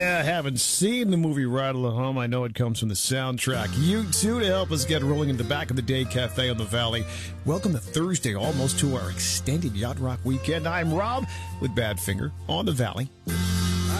I haven't seen the movie Ride Along Home. I know it comes from the soundtrack. You too, to help us get rolling in the back of the day cafe on the Valley. Welcome to Thursday, almost to our extended Yacht Rock weekend. I'm Rob with Badfinger on the Valley.